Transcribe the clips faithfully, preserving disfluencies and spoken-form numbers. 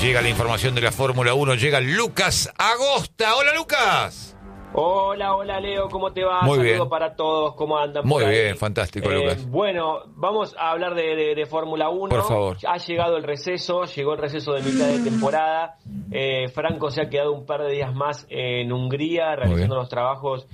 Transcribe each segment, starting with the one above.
Llega la información de la Fórmula uno, llega Lucas Agosta. ¡Hola, Lucas! Hola, hola Leo, ¿cómo te va? Muy Saludos bien. para todos, ¿cómo andan? Muy por ahí? bien, fantástico, eh, Lucas. Bueno, vamos a hablar de, de, de Fórmula uno. Por favor. Ha llegado el receso, llegó el receso de mitad de temporada. Eh, Franco se ha quedado un par de días más en Hungría realizando los trabajos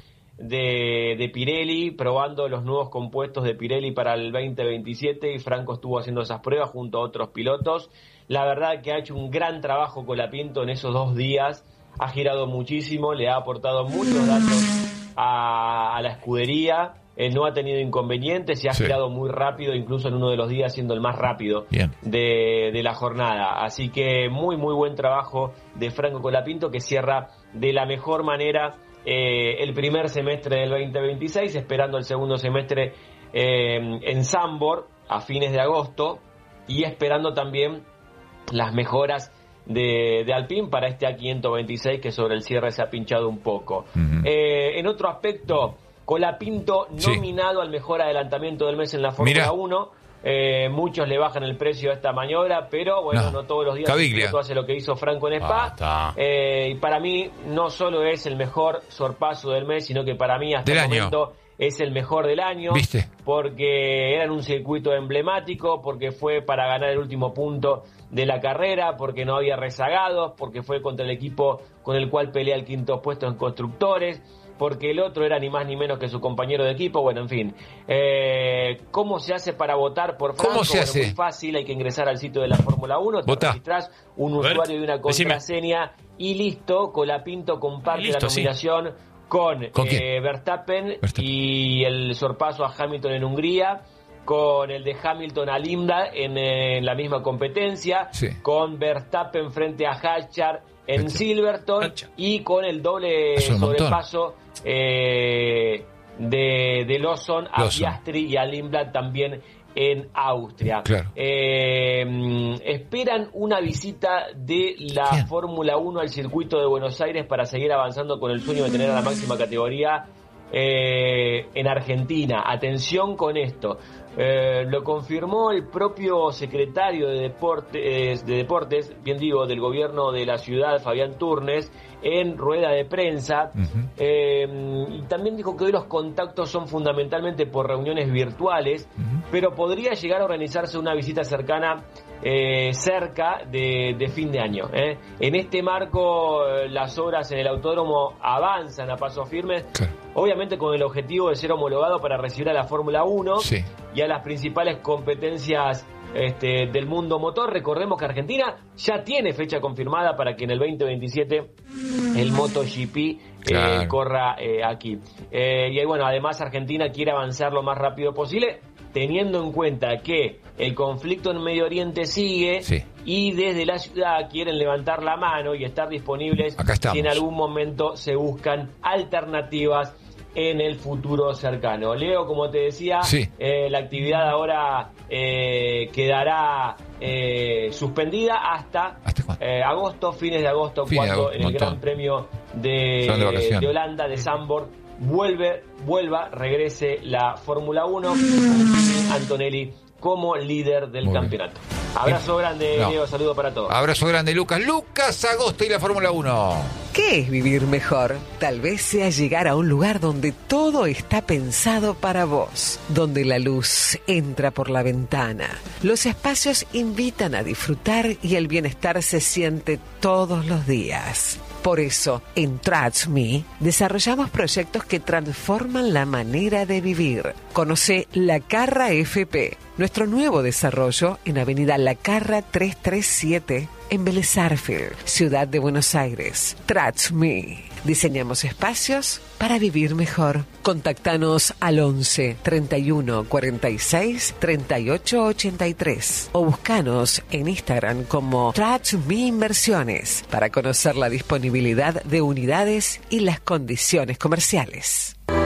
de, de Pirelli, probando los nuevos compuestos de Pirelli para el veinte veintisiete, y Franco estuvo haciendo esas pruebas junto a otros pilotos. La verdad que ha hecho un gran trabajo Colapinto en esos dos días. Ha girado muchísimo, le ha aportado muchos datos a, a la escudería, eh, no ha tenido inconvenientes y ha sí. girado muy rápido, incluso en uno de los días siendo el más rápido de, de la jornada. Así que muy, muy buen trabajo de Franco Colapinto, que cierra de la mejor manera eh, el primer semestre del veinte veintiséis, esperando el segundo semestre eh, en Zandvoort a fines de agosto, y esperando también las mejoras de, de Alpine para este A quinientos veintiséis, que sobre el cierre se ha pinchado un poco. Uh-huh. Eh, en otro aspecto, Colapinto nominado sí. al mejor adelantamiento del mes en la Fórmula uno. Eh, muchos le bajan el precio a esta maniobra, pero bueno, no, no todos los días el hace lo que hizo Franco en Spa. Ah, eh, y para mí no solo es el mejor sorpaso del mes, sino que para mí hasta del el momento año. Es el mejor del año. ¿Viste? Porque era en un circuito emblemático, porque fue para ganar el último punto de la carrera, porque no había rezagados, porque fue contra el equipo con el cual pelea el quinto puesto en constructores, porque el otro era ni más ni menos que su compañero de equipo. Bueno, en fin. Eh, ¿Cómo se hace para votar por Franco? ¿Cómo se bueno, hace? Muy fácil, hay que ingresar al sitio de la Fórmula uno, te registrás un usuario y una contraseña y listo. Colapinto comparte listo, la nominación sí. con, ¿Con eh, Verstappen, Verstappen y el sorpaso a Hamilton en Hungría, con el de Hamilton a Lindblad en, eh, en la misma competencia, sí. con Verstappen frente a Hadjar en Verstappen. Silverstone Hacha. Y con el doble sobrepaso eh, de, de Lawson a Lawson. Piastri y a Lindblad también en Austria. Claro. Eh, esperan una visita de la Fórmula uno al circuito de Buenos Aires para seguir avanzando con el sueño de tener a la máxima categoría eh, en Argentina. Atención con esto. Eh, lo confirmó el propio secretario de Deportes, de Deportes, bien digo, del gobierno de la ciudad, Fabián Turnes, en rueda de prensa. Uh-huh. Eh, y también dijo que hoy los contactos son fundamentalmente por reuniones virtuales, uh-huh. pero podría llegar a organizarse una visita cercana eh, cerca de, de fin de año. ¿eh? En este marco, eh, las obras en el autódromo avanzan a paso firme, claro. obviamente con el objetivo de ser homologado para recibir a la Fórmula uno sí. y a las principales competencias este, del mundo motor. Recordemos que Argentina ya tiene fecha confirmada para que en el veinte veintisiete el MotoGP claro. eh, corra eh, aquí. Eh, y bueno, además Argentina quiere avanzar lo más rápido posible, teniendo en cuenta que el conflicto en Medio Oriente sigue sí. y desde la ciudad quieren levantar la mano y estar disponibles si en algún momento se buscan alternativas en el futuro cercano. Leo, como te decía, sí. eh, la actividad ahora eh, quedará eh, suspendida hasta, ¿Hasta eh, agosto, fines de agosto, Fines cuando de agosto, en el montón. Gran Premio de, de, de Holanda, de Zandvoort, vuelve, vuelva, regrese la Fórmula uno, Antonelli como líder del Muy campeonato. Bien. Abrazo grande, no. Leo, saludo para todos. Abrazo grande, Lucas. Lucas Agosto y la Fórmula uno. ¿Qué es vivir mejor? Tal vez sea llegar a un lugar donde todo está pensado para vos, donde la luz entra por la ventana, los espacios invitan a disfrutar y el bienestar se siente todos los días. Por eso, en Trust Me, desarrollamos proyectos que transforman la manera de vivir. Conoce La Carra F P, nuestro nuevo desarrollo en Avenida La Carra trescientos treinta y siete, en Vélez Sarsfield, Ciudad de Buenos Aires. Trust Me. Diseñamos espacios para vivir mejor. Contactanos al once, treinta y uno, cuarenta y seis, treinta y ocho, ochenta y tres o buscanos en Instagram como Trust Me Inversiones para conocer la disponibilidad de unidades y las condiciones comerciales.